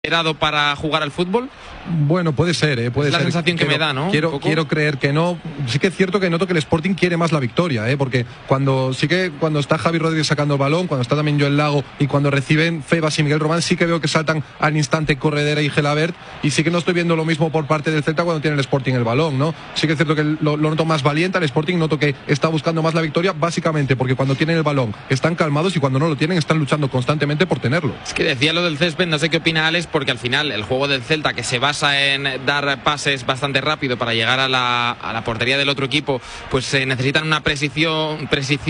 para jugar al fútbol? Bueno, puede ser, puede es la ser. sensación que me da, ¿no? Quiero creer que no. Sí que es cierto que noto que el Sporting quiere más la victoria, porque cuando está Javi Rodríguez sacando el balón, cuando está también Joel Lago y cuando reciben Febas y Miguel Román, sí que veo que saltan al instante Corredera y Gelabert, y sí que no estoy viendo lo mismo por parte del Celta cuando tiene el Sporting el balón, ¿no? Sí que es cierto que lo noto más valiente al Sporting, noto que está buscando más la victoria, básicamente porque cuando tienen el balón están calmados y cuando no lo tienen están luchando constantemente por tenerlo. Es que decía lo del césped, no sé qué opina Alex, porque al final el juego del Celta, que se basa en dar pases bastante rápido para llegar a la portería del otro equipo, pues necesitan una precisión,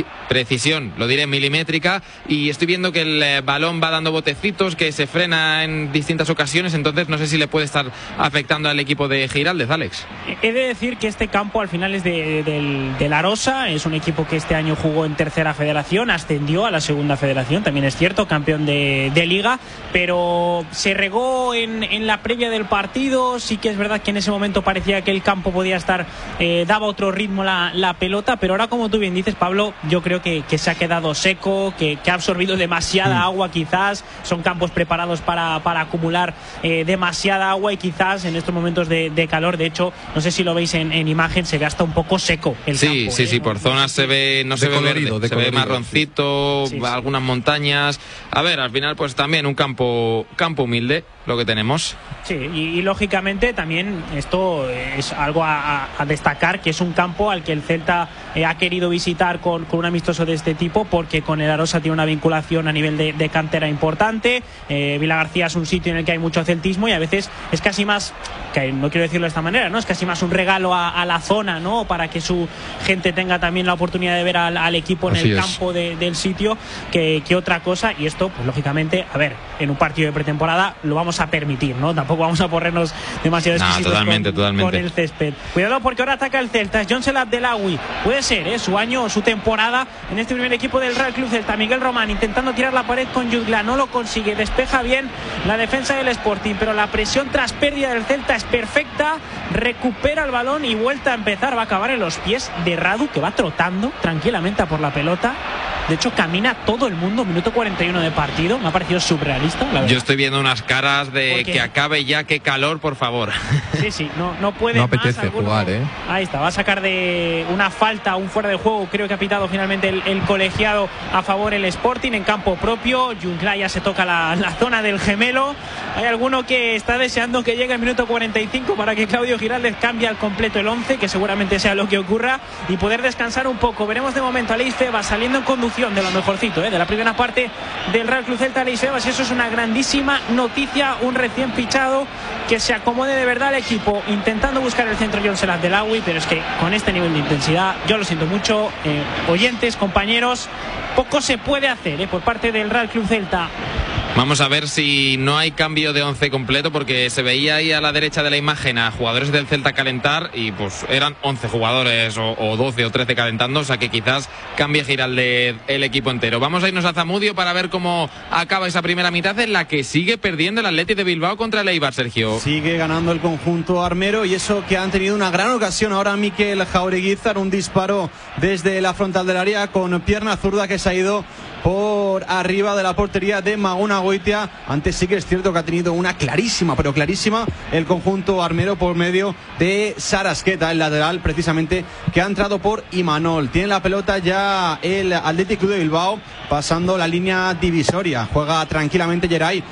lo diré, milimétrica, y estoy viendo que el balón va dando botecitos, que se frena en distintas ocasiones, entonces no sé si le puede estar afectando al equipo de Giraldez, Alex. He de decir que este campo al final es de la Arosa, es un equipo que este año jugó en tercera federación, ascendió a la segunda federación, también es cierto, campeón de liga, pero se regó en la previa del partido. Sí que es verdad que en ese momento parecía que el campo podía estar, daba otro ritmo la pelota, pero ahora, como tú bien dices, Pablo, yo creo que se ha quedado seco, que ha absorbido demasiada agua quizás, son campos preparados para acumular demasiada agua, y quizás en estos momentos de calor, de hecho, no sé si lo veis en imagen, se ve hasta un poco seco el campo. Sí, por zonas se ve, no se ve verde, se ve marroncito, algunas montañas. A ver, al final pues también un campo humilde lo que tenemos. Sí, y lógicamente también esto es algo a destacar, que es un campo al que el Celta ha querido visitar con un amistoso de este tipo, porque con el Arosa tiene una vinculación a nivel de cantera importante. Vilagarcía es un sitio en el que hay mucho celtismo, y a veces es casi más, que no quiero decirlo de esta manera, ¿no? Es casi más un regalo a la zona, ¿no? Para que su gente tenga también la oportunidad de ver al equipo en el campo del sitio que otra cosa. Y esto, pues lógicamente, a ver, en un partido de pretemporada lo vamos a permitir, ¿no? Tampoco vamos a ponernos demasiado exquisitos con el césped. Cuidado, porque ahora ataca el Celta, es Joncel Abdelawi, puede ser su año, su temporada en este primer equipo del Real Club Celta. Miguel Román intentando tirar la pared con Jutgla, no lo consigue, despeja bien la defensa del Sporting, pero la presión tras pérdida del Celta es perfecta, recupera el balón y vuelta a empezar, va a acabar en los pies de Radu, que va trotando tranquilamente a por la pelota. De hecho, camina todo el mundo, minuto 41 de partido. Me ha parecido surrealista, la verdad. Yo estoy viendo unas caras de que acabe ya, qué calor, por favor. Sí, no puede no más. Apetece jugar, Ahí está, va a sacar de una falta, un fuera de juego. Creo que ha pitado finalmente el colegiado a favor el Sporting en campo propio. Jutgla ya se toca la zona del gemelo. Hay alguno que está deseando que llegue el minuto 45 para que Claudio Giraldez cambie al completo el 11, que seguramente sea lo que ocurra, y poder descansar un poco. Veremos de momento a Alex Febas saliendo en conducción de lo mejorcito, de la primera parte del Real Club Celta, Alex Febas, y eso es una grandísima noticia, un recién fichado que se acomode de verdad al equipo, intentando buscar el centro Joncel Abdelawi, pero es que con este nivel de intensidad, yo lo siento mucho, oyentes, compañeros, poco se puede hacer por parte del Real Club Celta. Vamos a ver si no hay cambio de 11 completo, porque se veía ahí a la derecha de la imagen a jugadores del Celta calentar y pues eran 11 jugadores o 12 o 13 calentando, o sea que quizás cambie Giraldez el equipo entero. Vamos a irnos a Zamudio para ver cómo acaba esa primera mitad, en la que sigue perdiendo el Athletic de Bilbao contra el Eibar, Sergio. Sigue ganando el conjunto armero, y eso que han tenido una gran ocasión ahora Mikel Jaureguizar, un disparo desde la frontal del área con pierna zurda que se ha ido por arriba de la portería de Maguna Goitia. Antes sí que es cierto que ha tenido una clarísima, pero clarísima, el conjunto armero por medio de Sarasqueta, el lateral precisamente, que ha entrado por Imanol. Tiene la pelota ya el Athletic Club de Bilbao, pasando la línea divisoria. Juega tranquilamente Geray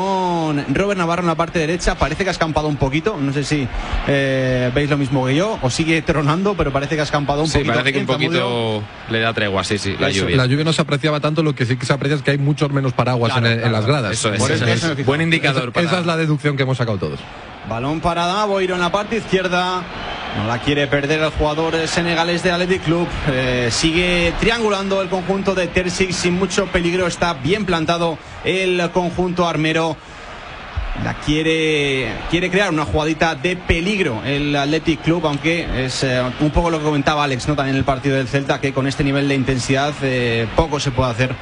con Robert Navarro en la parte derecha. Parece que ha escampado un poquito, no sé si veis lo mismo que yo, o sigue tronando, pero parece que ha escampado un poquito. Sí, parece que un poquito le da tregua, la lluvia. La lluvia no se apreciaba tanto, lo que sí que se aprecia es que hay muchos menos paraguas en las gradas. Eso es buen indicador. Esa es la deducción que hemos sacado todos. Balón para Boiro en la parte izquierda. No la quiere perder el jugador senegalés de Athletic Club. Sigue triangulando el conjunto de Terzic sin mucho peligro. Está bien plantado el conjunto armero. Quiere crear una jugadita de peligro el Athletic Club, aunque es un poco lo que comentaba Alex, ¿no? También el partido del Celta, que con este nivel de intensidad poco se puede hacer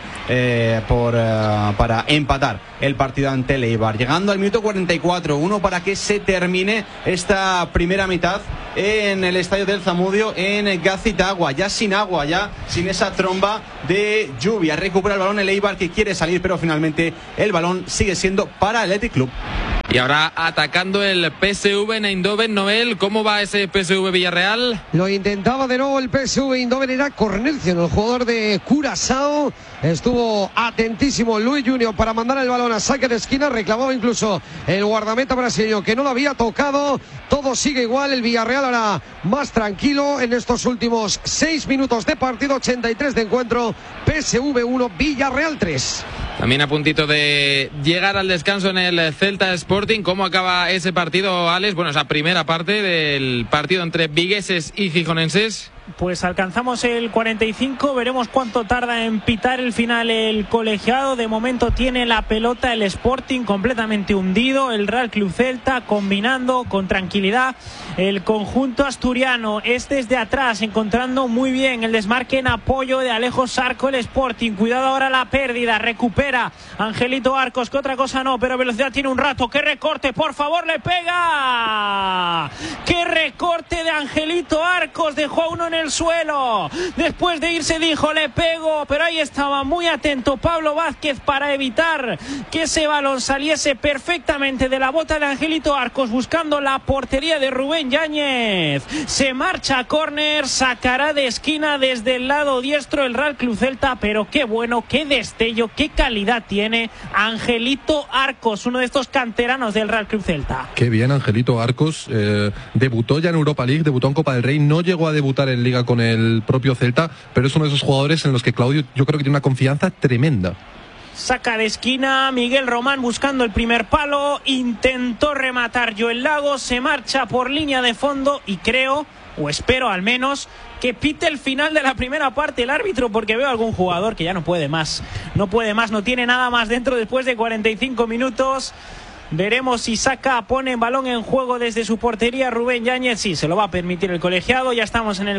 para empatar el partido ante el Eibar. Llegando al minuto 44, uno para que se termine esta primera mitad en el estadio del Zamudio, en Gazitagua, ya sin agua, ya sin esa tromba de lluvia. Recupera el balón el Eibar, que quiere salir, pero finalmente el balón sigue siendo para el Athletic Club. Y ahora atacando el PSV Eindhoven. Noel, ¿cómo va ese PSV Villarreal? Lo intentaba de nuevo el PSV Eindhoven, era Cornelsen, el jugador de Curazao. Estuvo atentísimo Luis Junior para mandar el balón a saque de esquina. Reclamaba incluso el guardameta brasileño que no lo había tocado. Todo sigue igual, el Villarreal ahora más tranquilo en estos últimos 6 minutos de partido, 83 de encuentro. PSV 1, Villarreal 3. También a puntito de llegar al descanso en el Celta Sporting. ¿Cómo acaba ese partido, Alex? Bueno, esa primera parte del partido entre vigueses y gijonenses. Pues alcanzamos el 45, veremos cuánto tarda en pitar el final el colegiado. De momento tiene la pelota el Sporting completamente hundido, el Real Club Celta combinando con tranquilidad. El conjunto asturiano es desde atrás, encontrando muy bien el desmarque en apoyo de Alejo Sarco el Sporting. Cuidado ahora la pérdida, recupera Angelito Arcos, que otra cosa no, pero velocidad tiene un rato. ¡Qué recorte! ¡Por favor, le pega! ¡Qué recorte de Angelito Arcos! Dejó a uno en el suelo. Después de irse dijo, le pego, pero ahí estaba muy atento Pablo Vázquez para evitar que ese balón saliese perfectamente de la bota de Angelito Arcos, buscando la portería de Rubén Yáñez. Se marcha a córner, sacará de esquina desde el lado diestro el Real Club Celta, pero qué bueno, qué destello, qué calidad tiene Angelito Arcos, uno de estos canteranos del Real Club Celta. Qué bien Angelito Arcos, debutó ya en Europa League, debutó en Copa del Rey, no llegó a debutar en Liga con el propio Celta, pero es uno de esos jugadores en los que Claudio yo creo que tiene una confianza tremenda. Saca de esquina Miguel Román buscando el primer palo, intentó rematar Joel Lago, se marcha por línea de fondo y creo, o espero al menos, que pite el final de la primera parte el árbitro, porque veo algún jugador que ya no puede más, no tiene nada más dentro después de 45 minutos. Veremos si pone balón en juego desde su portería Rubén Yáñez. Sí, se lo va a permitir el colegiado. Ya estamos en el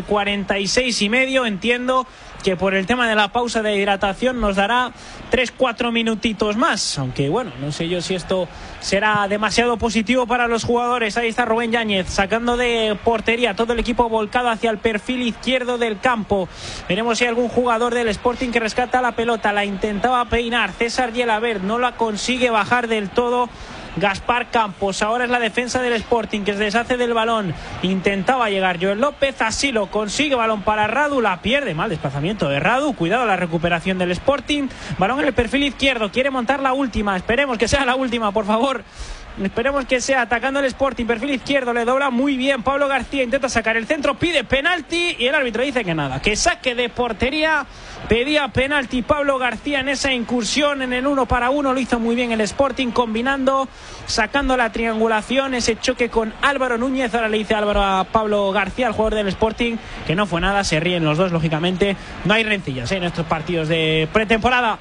46 y medio. Entiendo que por el tema de la pausa de hidratación nos dará 3-4 minutitos más. Aunque bueno, no sé yo si esto será demasiado positivo para los jugadores. Ahí está Rubén Yáñez sacando de portería, todo el equipo volcado hacia el perfil izquierdo del campo. Veremos si hay algún jugador del Sporting que rescata la pelota. La intentaba peinar César Gelabert, no la consigue bajar del todo Gaspar Campos. Ahora es la defensa del Sporting que se deshace del balón. Intentaba llegar Joel López, así lo consigue. Balón para Radu, la pierde. Mal desplazamiento de Radu. Cuidado la recuperación del Sporting. Balón en el perfil izquierdo. Quiere montar la última. Esperemos que sea la última, por favor. Esperemos que sea atacando el Sporting, perfil izquierdo, le dobla muy bien Pablo García, intenta sacar el centro, pide penalti y el árbitro dice que nada, que saque de portería. Pedía penalti Pablo García en esa incursión en el 1 para 1, lo hizo muy bien el Sporting combinando, sacando la triangulación, ese choque con Álvaro Núñez. Ahora le dice Álvaro a Pablo García, el jugador del Sporting, que no fue nada, se ríen los dos lógicamente, no hay rencillas en estos partidos de pretemporada.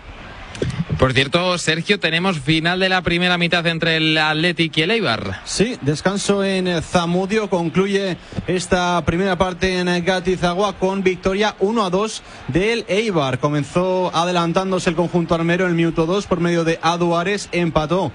Por cierto, Sergio, tenemos final de la primera mitad entre el Athletic y el Eibar. Sí, descanso en Zamudio. Concluye esta primera parte en Gatizagua con victoria 1-2 del Eibar. Comenzó adelantándose el conjunto armero en el minuto 2 por medio de Aduares. Empató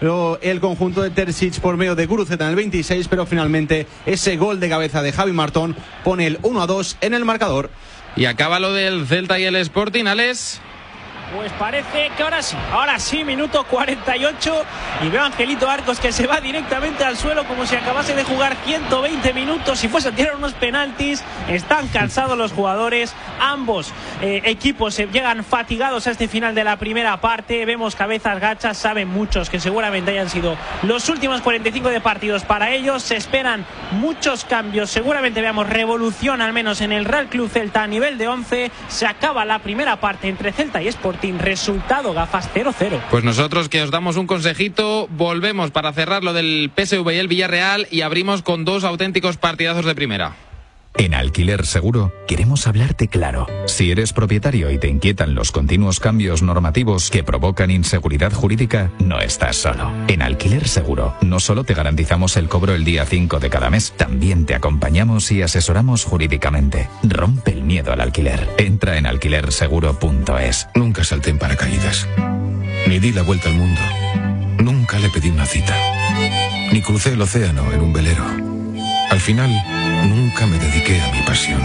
el conjunto de Terzic por medio de Guruceta en el 26, pero finalmente ese gol de cabeza de Javi Martón pone el 1-2 en el marcador. Y acaba lo del Celta y el Sporting, Alex. Pues parece que ahora sí, minuto 48 y veo a Angelito Arcos que se va directamente al suelo como si acabase de jugar 120 minutos, si fuese a tirar unos penaltis. Están cansados los jugadores, ambos equipos se llegan fatigados a este final de la primera parte. Vemos cabezas gachas, saben muchos que seguramente hayan sido los últimos 45 de partidos para ellos. Se esperan muchos cambios, seguramente veamos revolución al menos en el Real Club Celta a nivel de 11. Se acaba la primera parte entre Celta y Sporting. Resultado, gafas, 0-0. Pues nosotros que os damos un consejito, volvemos para cerrar lo del PSV y el Villarreal y abrimos con dos auténticos partidazos de primera. En Alquiler Seguro queremos hablarte claro. Si eres propietario y te inquietan los continuos cambios normativos que provocan inseguridad jurídica, no estás solo. En Alquiler Seguro no solo te garantizamos el cobro el día 5 de cada mes, también te acompañamos y asesoramos jurídicamente. Rompe el miedo al alquiler. Entra en alquilerseguro.es. Nunca salté en paracaídas, ni di la vuelta al mundo, nunca le pedí una cita, ni crucé el océano en un velero. Al final, nunca me dediqué a mi pasión.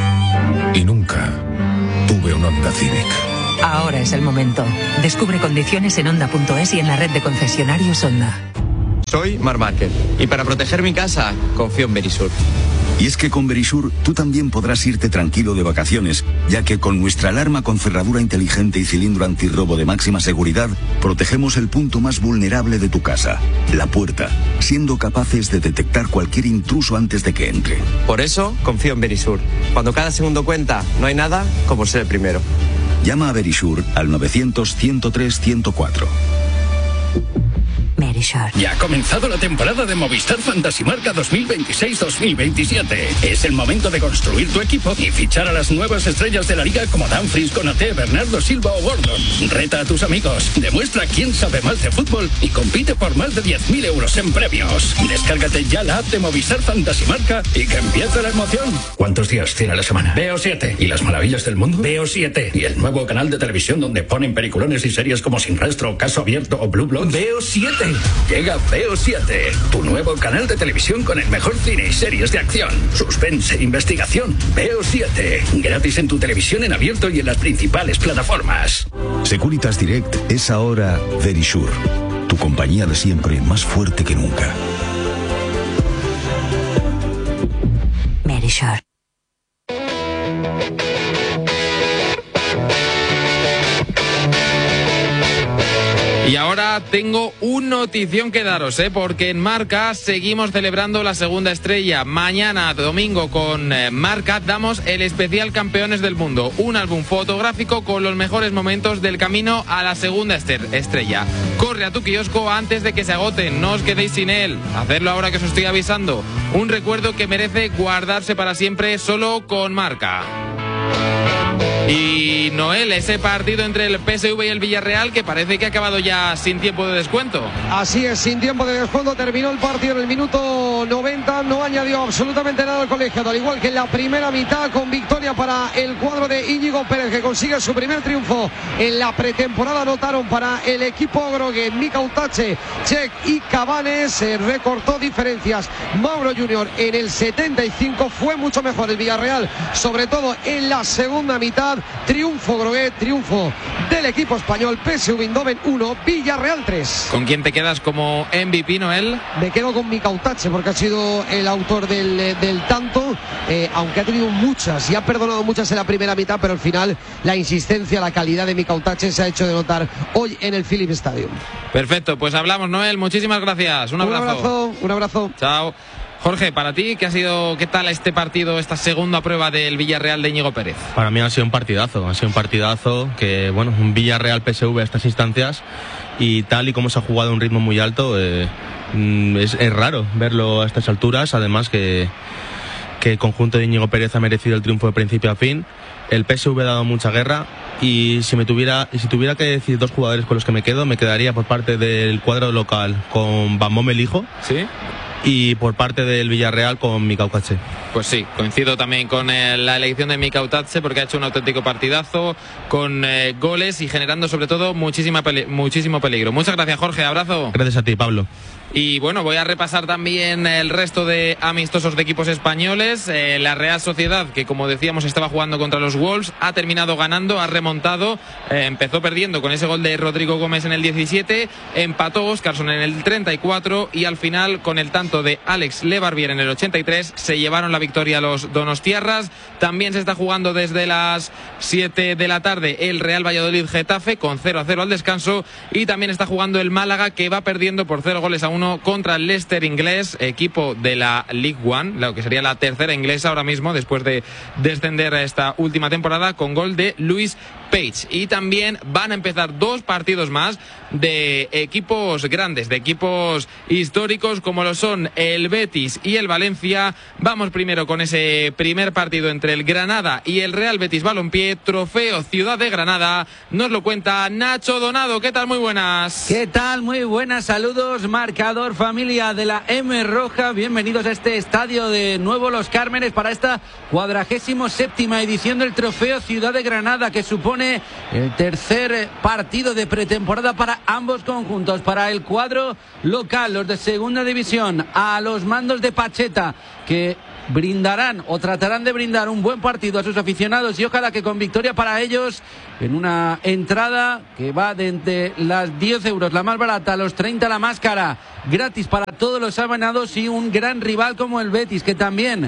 Y nunca tuve un Honda Civic. Ahora es el momento. Descubre condiciones en Honda.es y en la red de concesionarios Honda. Soy Marc Márquez y para proteger mi casa confío en Verisur. Y es que con Verisur tú también podrás irte tranquilo de vacaciones, ya que con nuestra alarma con cerradura inteligente y cilindro antirrobo de máxima seguridad, protegemos el punto más vulnerable de tu casa, la puerta, siendo capaces de detectar cualquier intruso antes de que entre. Por eso confío en Verisur. Cuando cada segundo cuenta, no hay nada como ser el primero. Llama a Verisur al 900-103-104. Ya ha comenzado la temporada de Movistar Fantasy Marca 2026-2027. Es el momento de construir tu equipo y fichar a las nuevas estrellas de la liga como Dumfries, Konaté, Bernardo Silva o Gordon. Reta a tus amigos, demuestra quién sabe más de fútbol y compite por más de 10.000 euros en premios. Descárgate ya la app de Movistar Fantasy Marca y que empiece la emoción. ¿Cuántos días tiene la semana? Veo 7. ¿Y las maravillas del mundo? Veo 7. ¿Y el nuevo canal de televisión donde ponen peliculones y series como Sin Rastro, Caso Abierto o Blue Bloods? Veo 7. Llega Veo 7, tu nuevo canal de televisión con el mejor cine y series de acción, suspense e investigación. Veo 7, gratis en tu televisión en abierto y en las principales plataformas. Securitas Direct es ahora Verisur, tu compañía de siempre más fuerte que nunca. Verisur. Y ahora tengo una notición que daros, porque en Marca seguimos celebrando la segunda estrella. Mañana, domingo, con Marca damos el especial Campeones del Mundo, un álbum fotográfico con los mejores momentos del camino a la segunda estrella. Corre a tu kiosco antes de que se agoten, no os quedéis sin él. Hacedlo ahora que os estoy avisando. Un recuerdo que merece guardarse para siempre solo con Marca. Y Noel, ese partido entre el PSV y el Villarreal que parece que ha acabado ya sin tiempo de descuento. Así es, sin tiempo de descuento terminó el partido en el minuto 90, no añadió absolutamente nada al colegiado, al igual que en la primera mitad, con victoria para el cuadro de Íñigo Pérez, que consigue su primer triunfo en la pretemporada. Anotaron para el equipo grogue Mikautache, Čech y Cabanes, recortó diferencias Mauro Junior en el 75, fue mucho mejor el Villarreal, sobre todo en la segunda mitad. Triunfo grogué, triunfo del equipo español. PSV Eindhoven 1, Villarreal 3. ¿Con quién te quedas como MVP, Noel? Me quedo con Mikautache porque ha sido el autor del tanto, aunque ha tenido muchas y ha perdonado muchas en la primera mitad, pero al final la insistencia, la calidad de Mikautache se ha hecho de notar hoy en el Philips Stadium. Perfecto, pues hablamos, Noel, muchísimas gracias. Un abrazo. Un abrazo. Chao. Jorge, para ti, ¿qué tal este partido, esta segunda prueba del Villarreal de Íñigo Pérez? Para mí ha sido un partidazo que, bueno, un Villarreal PSV a estas instancias y tal y como se ha jugado a un ritmo muy alto, es raro verlo a estas alturas, además que el conjunto de Íñigo Pérez ha merecido el triunfo de principio a fin. El PSV ha dado mucha guerra y si tuviera que decir dos jugadores con los que me quedaría por parte del cuadro local con Van Bommel hijo. ¿Sí? Y por parte del Villarreal con Mikautache. Pues sí, coincido también con la elección de Mikautache porque ha hecho un auténtico partidazo con goles y generando sobre todo muchísimo peligro. Muchas gracias, Jorge, abrazo. Gracias a ti, Pablo. Y bueno, voy a repasar también el resto de amistosos de equipos españoles. La Real Sociedad, que como decíamos estaba jugando contra los Wolves, ha terminado ganando, ha remontado, empezó perdiendo con ese gol de Rodrigo Gómez en el 17, empató Óscarson en el 34 y al final con el tanto de Alex Lebarbier en el 83 se llevaron la victoria los donostiarras. También se está jugando desde las 7 de la tarde el Real Valladolid Getafe con 0-0 al descanso y también está jugando el Málaga, que va perdiendo por 0-1 contra el Leicester inglés, equipo de la League One, lo que sería la tercera inglesa ahora mismo después de descender a esta última temporada, con gol de Luis Page. Y también van a empezar dos partidos más de equipos grandes, de equipos históricos como lo son el Betis y el Valencia. Vamos primero con ese primer partido entre el Granada y el Real Betis Balompié, trofeo Ciudad de Granada. Nos lo cuenta Nacho Donado. ¿Qué tal? Muy buenas. ¿Qué tal? Muy buenas. Saludos, marcador familia de la M Roja. Bienvenidos a este estadio de Nuevo Los Cármenes para esta 47ª edición del trofeo Ciudad de Granada, que supone el tercer partido de pretemporada para ambos conjuntos. Para el cuadro local, los de segunda división, a los mandos de Pacheta, que brindarán o tratarán de brindar un buen partido a sus aficionados y ojalá que con victoria para ellos en una entrada que va desde las 10 euros la más barata a los 30 la más cara gratis para todos los abonados y un gran rival como el Betis, que también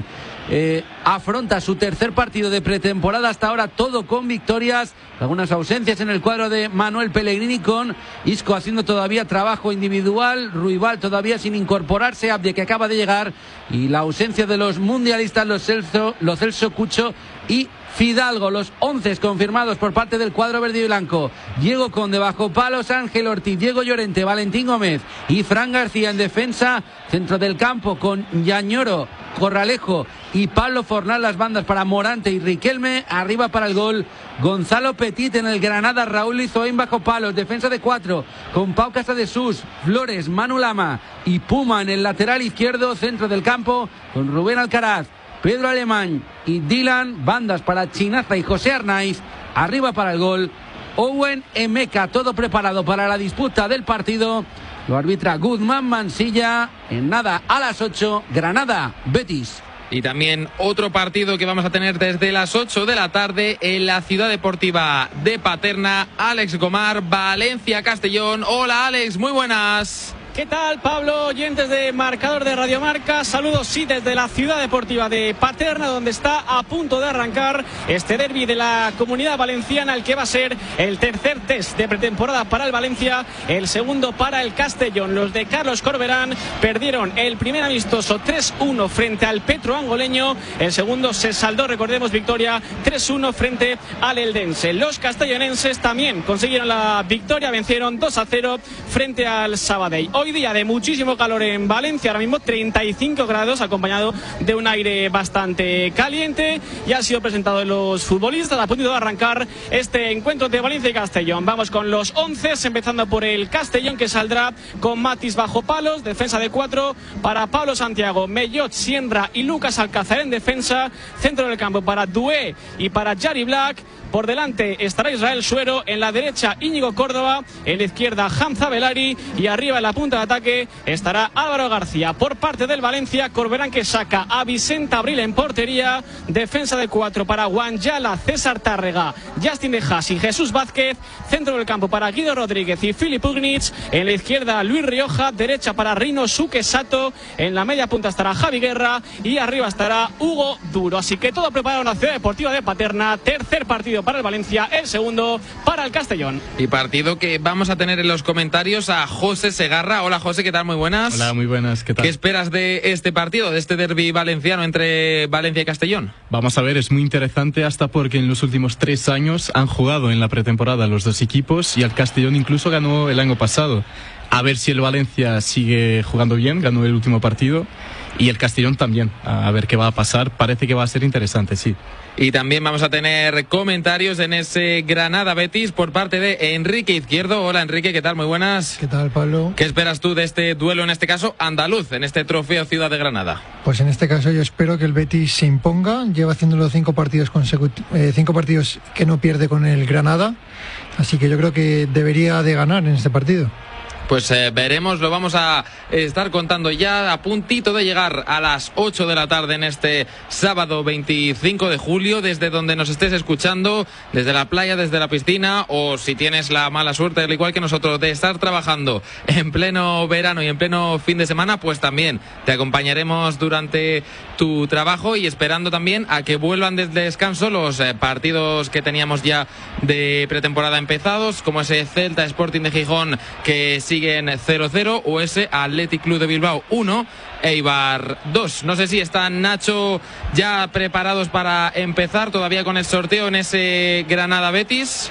afronta su tercer partido de pretemporada hasta ahora, todo con victorias, algunas ausencias en el cuadro de Manuel Pellegrini, con Isco haciendo todavía trabajo individual, Ruibal todavía sin incorporarse, Abde que acaba de llegar, y la ausencia de los mundialistas, los Celso Cucho y Fidalgo. Los 11 confirmados por parte del cuadro verde y blanco: Diego Conde bajo palos, Ángel Ortiz, Diego Llorente, Valentín Gómez y Fran García en defensa, centro del campo con Yañoro, Corralejo y Pablo Fornal, las bandas para Morante y Riquelme, arriba para el gol Gonzalo Petit. En el Granada, Raúl Izoín bajo palos, defensa de 4 con Pau Casadesús, Flores, Manu Lama y Puma en el lateral izquierdo, centro del campo con Rubén Alcaraz, Pedro Alemán y Dylan, bandas para Chinaza y José Arnaiz, arriba para el gol Owen Emeka. Todo preparado para la disputa del partido. Lo arbitra Guzmán Mansilla. En nada, a las 8, Granada Betis. Y también otro partido que vamos a tener desde las 8 de la tarde en la Ciudad Deportiva de Paterna. Alex Gomar, Valencia Castellón. Hola Alex, muy buenas. ¿Qué tal, Pablo? Oyentes de Marcador de Radio Marca, saludos sí desde la Ciudad Deportiva de Paterna, donde está a punto de arrancar este derbi de la Comunidad Valenciana, el que va a ser el tercer test de pretemporada para el Valencia, el segundo para el Castellón. Los de Carlos Corberán perdieron el primer amistoso 3-1 frente al Petro Angoleño, el segundo se saldó, recordemos, victoria 3-1 frente al Eldense. Los castellonenses también consiguieron la victoria, vencieron 2-0 frente al Sabadell. Hoy día de muchísimo calor en Valencia, ahora mismo 35 grados, acompañado de un aire bastante caliente. Ya han sido presentados los futbolistas, a punto de arrancar este encuentro de Valencia y Castellón. Vamos con los 11, empezando por el Castellón, que saldrá con Matis bajo palos, defensa de 4 para Pablo Santiago, Mellot, Siendra y Lucas Alcázar en defensa, centro del campo para Doué y para Jari Black. Por delante estará Israel Suero, en la derecha Íñigo Córdoba, en la izquierda Hamza Belari y arriba en la punta de ataque estará Álvaro García. Por parte del Valencia, Corberán, que saca a Vicente Abril en portería, defensa de 4 para Guanyala, César Tárrega, Justin De Haas y Jesús Vázquez, centro del campo para Guido Rodríguez y Filip Ugnich, en la izquierda Luis Rioja, derecha para Rino Suque Sato, en la media punta estará Javi Guerra y arriba estará Hugo Duro. Así que todo preparado en la Ciudad Deportiva de Paterna, tercer partido para el Valencia, el segundo para el Castellón. Y partido que vamos a tener en los comentarios a José Segarra. Hola José, ¿qué tal? Muy buenas. Hola, muy buenas, ¿qué tal? ¿Qué esperas de este partido, de este derbi valenciano entre Valencia y Castellón? Vamos a ver, es muy interesante hasta porque en los últimos 3 años han jugado en la pretemporada los dos equipos y el Castellón incluso ganó el año pasado. A ver si el Valencia sigue jugando bien, ganó el último partido, y el Castellón también. A ver qué va a pasar, parece que va a ser interesante, sí. Y también vamos a tener comentarios en ese Granada Betis por parte de Enrique Izquierdo. Hola Enrique, ¿qué tal? Muy buenas. ¿Qué tal, Pablo? ¿Qué esperas tú de este duelo, en este caso andaluz, en este trofeo Ciudad de Granada? Pues en este caso yo espero que el Betis se imponga. Lleva haciéndolo 5 partidos consecutivos, 5 partidos que no pierde con el Granada. Así que yo creo que debería de ganar en este partido. Pues veremos, lo vamos a estar contando ya a puntito de llegar a las 8 de la tarde en este sábado 25 de julio, desde donde nos estés escuchando, desde la playa, desde la piscina, o si tienes la mala suerte, al igual que nosotros, de estar trabajando en pleno verano y en pleno fin de semana, pues también te acompañaremos durante tu trabajo y esperando también a que vuelvan desde descanso los partidos que teníamos ya de pretemporada empezados, como ese Celta Sporting de Gijón que siguen 0-0, o ese Athletic Club de Bilbao 1, Eibar 2. No sé si están, Nacho, ya preparados para empezar todavía con el sorteo en ese Granada Betis.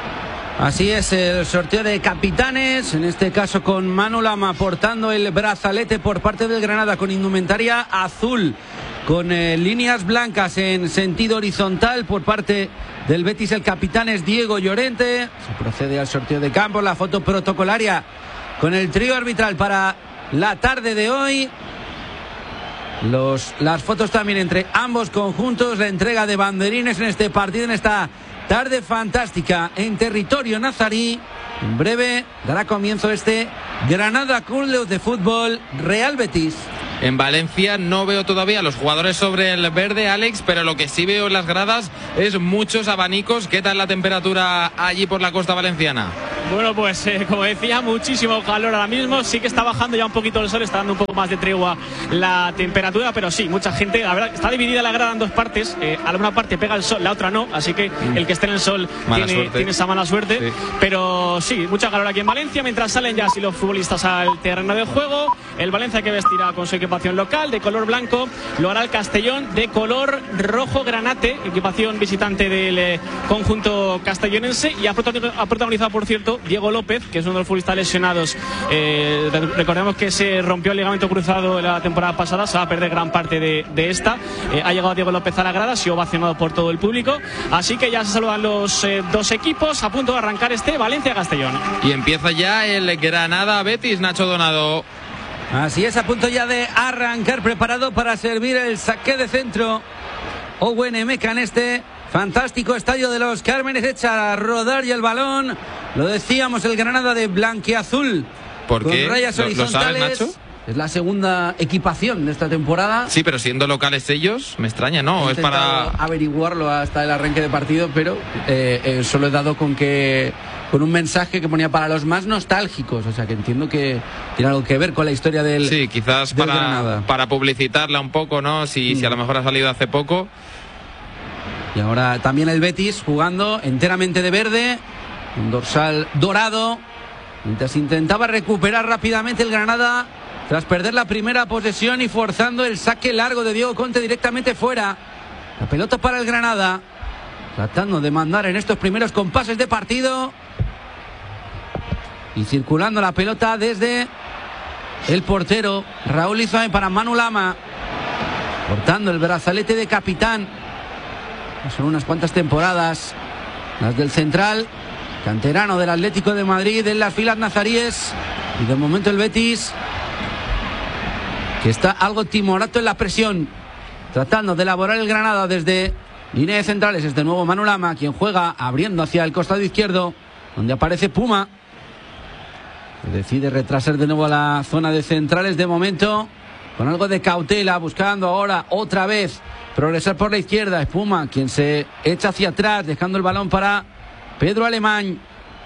Así es, el sorteo de capitanes, en este caso con Manu Lama portando el brazalete por parte del Granada con indumentaria azul, con líneas blancas en sentido horizontal. Por parte del Betis el capitán es Diego Llorente. Se procede al sorteo de campo, la foto protocolaria con el trío arbitral para la tarde de hoy. Las fotos también entre ambos conjuntos, la entrega de banderines en este partido, en esta tarde fantástica en territorio nazarí. En breve dará comienzo este Granada Club de Fútbol Real Betis. En Valencia no veo todavía a los jugadores sobre el verde, Alex, pero lo que sí veo en las gradas es muchos abanicos. ¿Qué tal la temperatura allí por la costa valenciana? Bueno, pues como decía, muchísimo calor ahora mismo. Sí que está bajando ya un poquito el sol, está dando un poco más de tregua la temperatura, pero sí, mucha gente. La verdad, está dividida la grada en dos partes. Alguna parte pega el sol, la otra no. Así que el que esté en el sol tiene esa mala suerte. Sí. Pero sí, mucha calor aquí en Valencia. Mientras salen ya así los futbolistas al terreno de juego, el Valencia que vestirá con su equipación local de color blanco, lo hará el Castellón de color rojo granate, equipación visitante del conjunto castellonense, y ha protagonizado, por cierto, Diego López, que es uno de los futbolistas lesionados. Recordemos que se rompió el ligamento cruzado la temporada pasada, se va a perder gran parte de esta. Ha llegado Diego López a la grada, ha sido ovacionado por todo el público, así que ya se saludan los dos equipos a punto de arrancar este Valencia-Castellón. Y empieza ya el Granada-Betis, Nacho Donado. Así es, a punto ya de arrancar, preparado para servir el saque de centro. Owen Emeka en este fantástico estadio de los Cármenes, echa a rodar y el balón, lo decíamos, el Granada de blanquiazul. ¿Por qué? Con rayas horizontales. ¿Lo sabes, Nacho? Es la segunda equipación de esta temporada. Sí, pero siendo locales ellos, me extraña, ¿no? Es para averiguarlo hasta el arranque de partido, pero solo he dado con un mensaje que ponía para los más nostálgicos, o sea que entiendo que tiene algo que ver con la historia del sí, quizás del Granada. Para publicitarla un poco, ¿no? Si a lo mejor ha salido hace poco. Y ahora también el Betis jugando enteramente de verde, un dorsal dorado, mientras intentaba recuperar rápidamente el Granada tras perder la primera posesión y forzando el saque largo de Diego Conte directamente fuera. La pelota para el Granada, tratando de mandar en estos primeros compases de partido y circulando la pelota desde el portero Raúl Izae para Manu Lama, portando el brazalete de capitán. Son unas cuantas temporadas las del central, canterano del Atlético de Madrid, en las filas nazaríes, y de momento el Betis, que está algo timorato en la presión, tratando de elaborar el Granada desde línea de centrales. Es de nuevo Manu Lama quien juega abriendo hacia el costado izquierdo, donde aparece Puma, que decide retrasar de nuevo a la zona de centrales de momento, con algo de cautela, buscando ahora otra vez progresar por la izquierda. Es Puma quien se echa hacia atrás, dejando el balón para Pedro Alemán.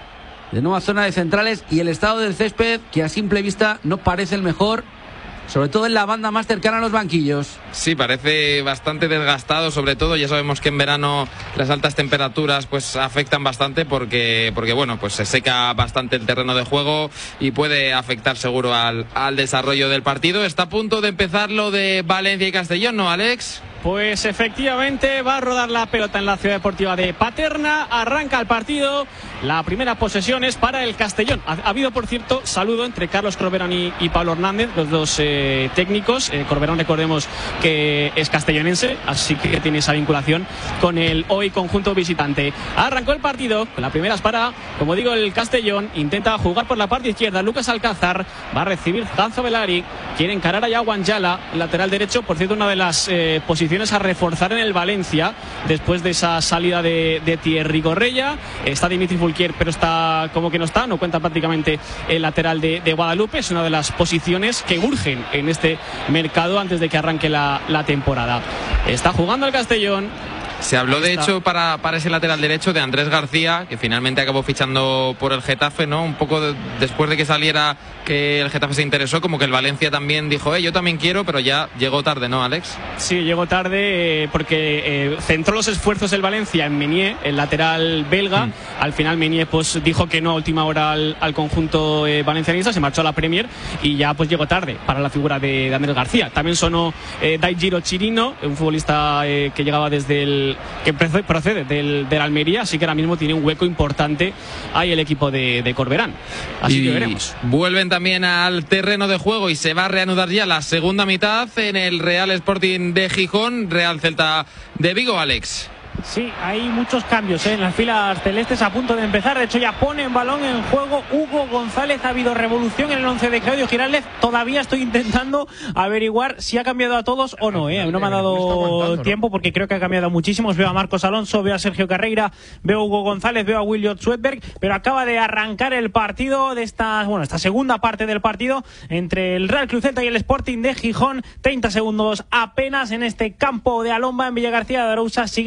De nuevo a zona de centrales, y el estado del césped, que a simple vista no parece el mejor, sobre todo en la banda más cercana a los banquillos. Sí, parece bastante desgastado, sobre todo. Ya sabemos que en verano las altas temperaturas pues afectan bastante porque bueno, pues se seca bastante el terreno de juego y puede afectar seguro al desarrollo del partido. Está a punto de empezar lo de Valencia y Castellón, ¿no, Alex? Pues efectivamente va a rodar la pelota en la Ciudad Deportiva de Paterna, arranca el partido, la primera posesión es para el Castellón. Ha habido, por cierto, saludo entre Carlos Corberán y Pablo Hernández, los dos técnicos. Corberán, recordemos que es castellonense, así que tiene esa vinculación con el hoy conjunto visitante. Arrancó el partido, la primera es para, como digo, el Castellón, intenta jugar por la parte izquierda, Lucas Alcázar, va a recibir Ganzo Velari, quiere encarar a Yaguan Yala, lateral derecho, por cierto, una de las posiciones a reforzar en el Valencia después de esa salida de Thierry Correia. Está Dimitri Fulquier, pero está como que no cuenta prácticamente el lateral de Guadalupe. Es una de las posiciones que urgen en este mercado antes de que arranque la temporada. Está jugando el Castellón. Se habló de hecho para ese lateral derecho de Andrés García, que finalmente acabó fichando por el Getafe, ¿no? Un poco después de que saliera que el Getafe se interesó, como que el Valencia también dijo, yo también quiero, pero ya llegó tarde, ¿no, Alex? Sí, llegó tarde porque centró los esfuerzos el Valencia en Meunier, el lateral belga. Al final Meunier pues dijo que no a última hora al conjunto valencianista, se marchó a la Premier y ya pues llegó tarde para la figura de Andrés García. También sonó Daigiro Chirino, un futbolista que llegaba desde que procede del Almería, así que ahora mismo tiene un hueco importante ahí el equipo de Corberán, así que veremos. Vuelven también al terreno de juego y se va a reanudar ya la segunda mitad en el Real Sporting de Gijón, Real Celta de Vigo, Alex. Sí, hay muchos cambios en las filas celestes a punto de empezar. De hecho, ya pone en balón en juego Hugo González. Ha habido revolución en el 11 de Claudio Giraldez. Todavía estoy intentando averiguar si ha cambiado a todos o no. No me ha dado tiempo porque creo que ha cambiado muchísimos. Veo a Marcos Alonso, veo a Sergio Carreira, veo a Hugo González, veo a William Swedberg. Pero acaba de arrancar el partido de esta segunda parte del partido entre el Real Club Celta y el Sporting de Gijón. 30 segundos apenas en este campo de Alomba en Villa García de Arousa. Sigue ese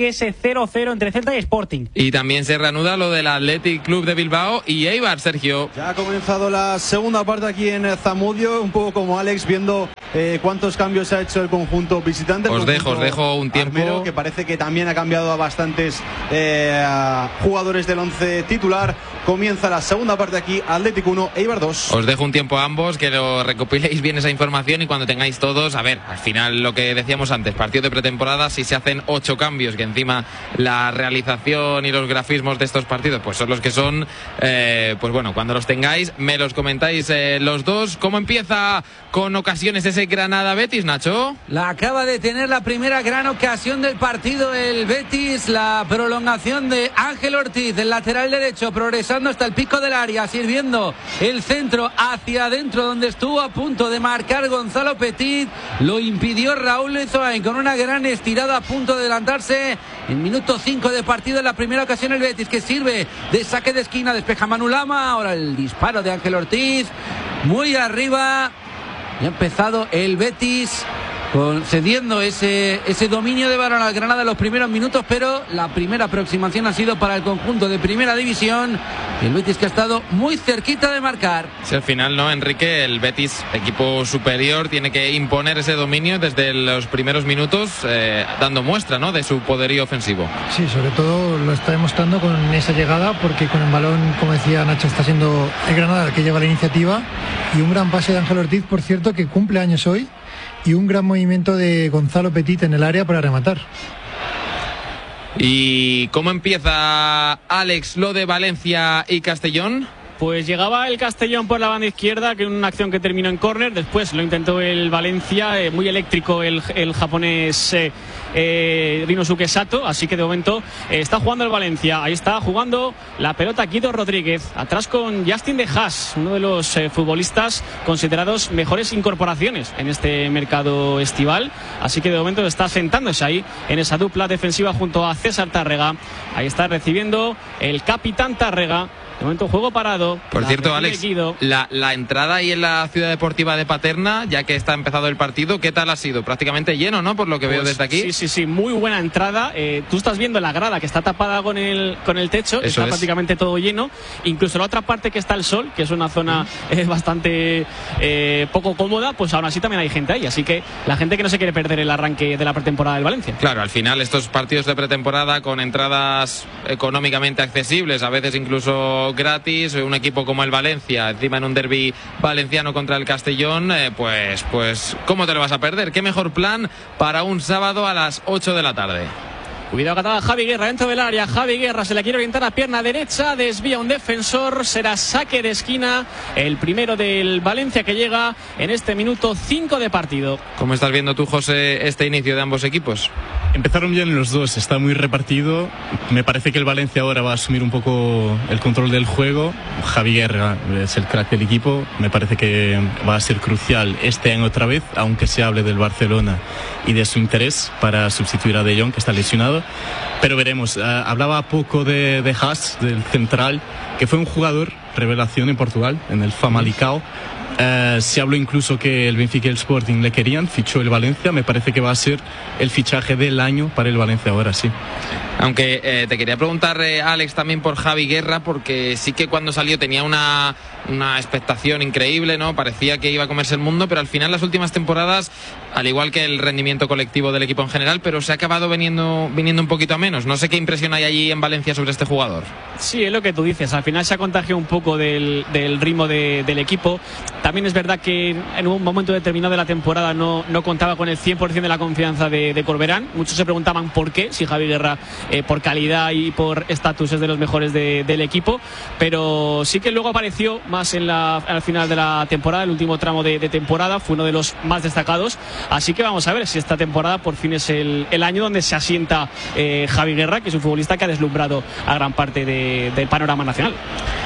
0-0 entre Celta y Sporting. Y también se reanuda lo del Athletic Club de Bilbao y Eibar, Sergio. Ya ha comenzado la segunda parte aquí en Zamudio, un poco como Alex, viendo cuántos cambios ha hecho el conjunto visitante. Os dejo un tiempo. Armero, que parece que también ha cambiado a bastantes jugadores del once titular. Comienza la segunda parte aquí, Athletic 1, Eibar 2. Os dejo un tiempo a ambos, que lo recopiléis bien esa información y cuando tengáis todos, a ver, al final lo que decíamos antes, partido de pretemporada, si se hacen 8 cambios, que encima la realización y los grafismos de estos partidos pues son los que son, pues bueno, cuando los tengáis me los comentáis los dos. ¿Cómo empieza con ocasiones ese Granada-Betis, Nacho? La acaba de tener la primera gran ocasión del partido el Betis, la prolongación de Ángel Ortiz, el lateral derecho, progresando hasta el pico del área, sirviendo el centro hacia adentro, donde estuvo a punto de marcar Gonzalo Petit. Lo impidió Raúl Lezoain con una gran estirada, a punto de adelantarse en minuto 5 de partido. En la primera ocasión el Betis, que sirve de saque de esquina, despeja Manu Lama. Ahora el disparo de Ángel Ortiz, muy arriba. Y ha empezado el Betis cediendo ese dominio de balón al Granada en los primeros minutos, pero la primera aproximación ha sido para el conjunto de primera división. El Betis, que ha estado muy cerquita de marcar. Si al final, ¿no, Enrique? El Betis, equipo superior, tiene que imponer ese dominio desde los primeros minutos, dando muestra, ¿no?, de su poderío ofensivo. Sí, sobre todo lo está demostrando con esa llegada, porque con el balón, como decía Nacho, está siendo el Granada el que lleva la iniciativa, y un gran pase de Ángel Ortiz, por cierto, que cumple años hoy, y un gran movimiento de Gonzalo Petit en el área para rematar. ¿Y cómo empieza, Alex, lo de Valencia y Castellón? Pues llegaba el Castellón por la banda izquierda, que una acción que terminó en córner. Después lo intentó el Valencia, muy eléctrico el japonés Rinosuke Sato. Así que de momento está jugando el Valencia. Ahí está jugando la pelota Guido Rodríguez, atrás con Justin de Haas, uno de los futbolistas considerados mejores incorporaciones en este mercado estival. Así que de momento está sentándose ahí en esa dupla defensiva junto a César Tárrega. Ahí está recibiendo el capitán Tárrega. De momento juego parado. Por cierto, Alex, la entrada ahí en la Ciudad Deportiva de Paterna, ya que está empezado el partido, ¿qué tal ha sido? Prácticamente lleno, ¿no? Por lo que veo desde aquí. Sí, muy buena entrada. Tú estás viendo la grada que está tapada con el techo. Eso está prácticamente todo lleno. Incluso la otra parte, que está el sol, que es una zona bastante poco cómoda, pues aún así también hay gente ahí. Así que la gente que no se quiere perder el arranque de la pretemporada del Valencia. Claro, al final estos partidos de pretemporada con entradas económicamente accesibles, a veces incluso gratis, un equipo como el Valencia, encima en un derbi valenciano contra el Castellón, pues ¿cómo te lo vas a perder? ¿Qué mejor plan para un sábado a las 8 de la tarde? Cuidado, catada Javi Guerra dentro del área. Javi Guerra se la quiere orientar a pierna derecha, desvía un defensor, será saque de esquina, el primero del Valencia, que llega en este minuto 5 de partido. ¿Cómo estás viendo tú, José, este inicio de ambos equipos? Empezaron bien los dos, está muy repartido. Me parece que el Valencia ahora va a asumir un poco el control del juego. Javi Guerra es el crack del equipo, me parece que va a ser crucial este año otra vez, aunque se hable del Barcelona y de su interés para sustituir a De Jong, que está lesionado. Pero veremos. Hablaba poco de Haas, del central, que fue un jugador revelación en Portugal, en el Famalicão. Se habló incluso que el Benfica y el Sporting le querían, fichó el Valencia. Me parece que va a ser el fichaje del año para el Valencia ahora, sí. Aunque te quería preguntar, Alex, también por Javi Guerra, porque sí que cuando salió tenía una expectación increíble, ¿no? Parecía que iba a comerse el mundo, pero al final las últimas temporadas, al igual que el rendimiento colectivo del equipo en general, pero se ha acabado viniendo un poquito a menos. No sé qué impresión hay allí en Valencia sobre este jugador. Sí, es lo que tú dices. Al final se ha contagiado un poco del ritmo del equipo. También es verdad que en un momento determinado de la temporada no contaba con el 100% de la confianza de Corberán. Muchos se preguntaban por qué, si Javi Guerra por calidad y por estatus es de los mejores del equipo, pero sí que luego apareció más al final de la temporada, el último tramo de temporada, fue uno de los más destacados. Así que vamos a ver si esta temporada por fin es el año donde se asienta Javi Guerra, que es un futbolista que ha deslumbrado a gran parte del panorama nacional.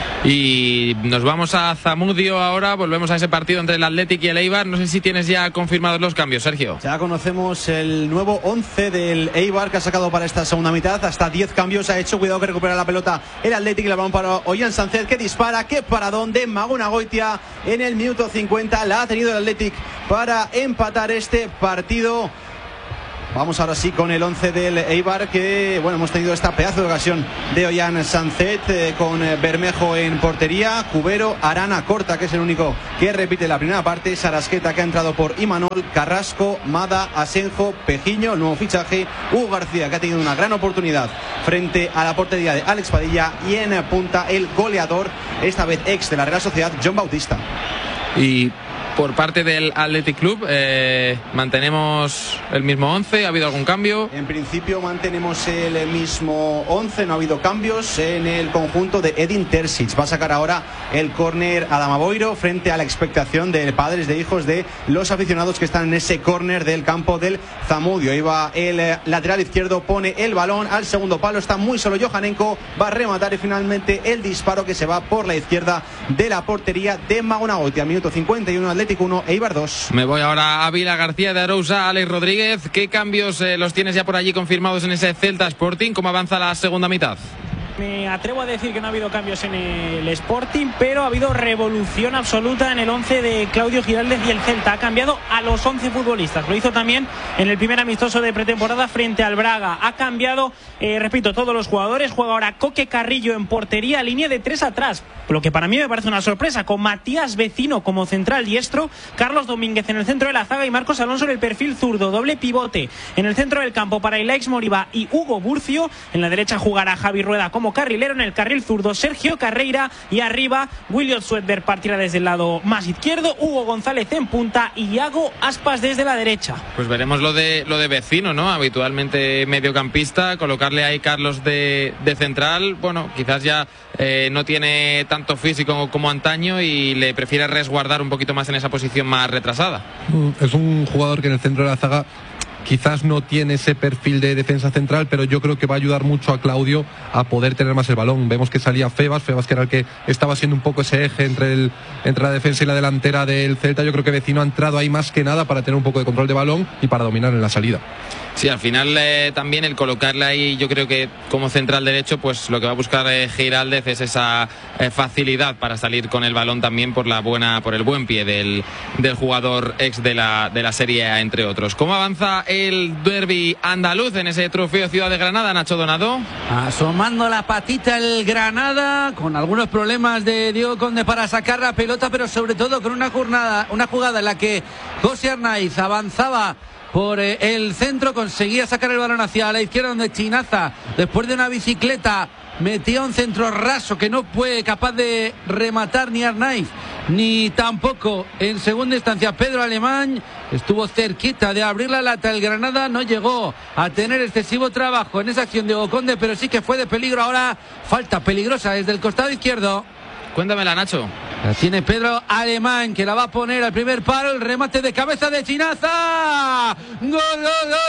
Y nos vamos a Zamudio ahora, volvemos a ese partido entre el Athletic y el Eibar. No sé si tienes ya confirmados los cambios, Sergio. Ya conocemos el nuevo 11 del Eibar, que ha sacado para esta segunda mitad. Hasta 10 cambios ha hecho. Cuidado que recupera la pelota el Athletic y la balón para Ollán Sánchez, que dispara. Qué paradón de Maguna Goitia en el minuto 50. La ha tenido el Athletic para empatar este partido. Vamos ahora sí con el 11 del Eibar, que bueno, hemos tenido esta pedazo de ocasión de Ollán Sanzet con Bermejo en portería, Cubero, Arana, Corta, que es el único que repite la primera parte, Sarasqueta, que ha entrado por Imanol, Carrasco, Mada, Asenjo, Pejiño, el nuevo fichaje, Hugo García, que ha tenido una gran oportunidad frente a la portería de Alex Padilla, y en punta el goleador, esta vez ex de la Real Sociedad, John Bautista. Y por parte del Athletic Club, mantenemos el mismo 11. ¿Ha habido algún cambio? En principio mantenemos el mismo 11, no ha habido cambios en el conjunto de Edin Terzic. Va a sacar ahora el córner Adama Boiro, frente a la expectación de padres de hijos de los aficionados que están en ese córner del campo del Zamudio. Ahí va el lateral izquierdo, pone el balón al segundo palo, está muy solo Johanenko, va a rematar, y finalmente el disparo que se va por la izquierda de la portería de Magonagoitia. Minuto 51, Atlético 1, Eibar 2. Me voy ahora a Vila García de Arousa. Alex Rodríguez, ¿qué cambios los tienes ya por allí confirmados en ese Celta Sporting? ¿Cómo avanza la segunda mitad? Me atrevo a decir que no ha habido cambios en el Sporting, pero ha habido revolución absoluta en el 11 de Claudio Giraldez y el Celta. Ha cambiado a los 11 futbolistas. Lo hizo también en el primer amistoso de pretemporada frente al Braga. Ha cambiado, repito, todos los jugadores. Juega ahora Coque Carrillo en portería, línea de 3 atrás. Lo que para mí me parece una sorpresa, con Matías Vecino como central diestro, Carlos Domínguez en el centro de la zaga y Marcos Alonso en el perfil zurdo. Doble pivote en el centro del campo para Ilaix Moriba y Hugo Burcio. En la derecha jugará Javi Rueda como carrilero, en el carril zurdo Sergio Carreira, y arriba William Swedberg partirá desde el lado más izquierdo, Hugo González en punta y Iago Aspas desde la derecha. Pues veremos lo de Vecino, ¿no? Habitualmente mediocampista, colocarle ahí Carlos de central, bueno, quizás ya no tiene tanto físico como antaño y le prefiere resguardar un poquito más en esa posición más retrasada. Es un jugador que en el centro de la zaga quizás no tiene ese perfil de defensa central, pero yo creo que va a ayudar mucho a Claudio a poder tener más el balón. Vemos que salía Febas, que era el que estaba siendo un poco ese eje entre la defensa y la delantera del Celta. Yo creo que Vecino ha entrado ahí más que nada para tener un poco de control de balón y para dominar en la salida. Sí, al final también el colocarle ahí, yo creo que como central derecho, pues lo que va a buscar Giraldez es esa facilidad para salir con el balón también por el buen pie del jugador ex de la Serie A, entre otros. ¿Cómo avanza el derbi andaluz en ese trofeo Ciudad de Granada, Nacho Donado? Asomando la patita el Granada, con algunos problemas de Diego Conde para sacar la pelota, pero sobre todo con una jugada en la que José Arnaiz avanzaba por el centro, conseguía sacar el balón hacia la izquierda, donde Chinaza, después de una bicicleta, metía un centro raso que no fue capaz de rematar ni Arnaiz ni tampoco en segunda instancia Pedro Alemán. Estuvo cerquita de abrir la lata el Granada, no llegó a tener excesivo trabajo en esa acción de Oconde, pero sí que fue de peligro. Ahora falta peligrosa desde el costado izquierdo. Cuéntamela, Nacho. La tiene Pedro Alemán, que la va a poner al primer palo. El remate de cabeza de Chinaza. ¡Gol, gol, gol!